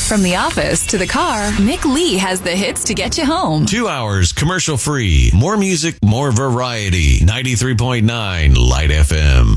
From the office to the car, Mick Lee has the hits to get you home. 2 hours commercial free. More music, more variety. 93.9 Light FM.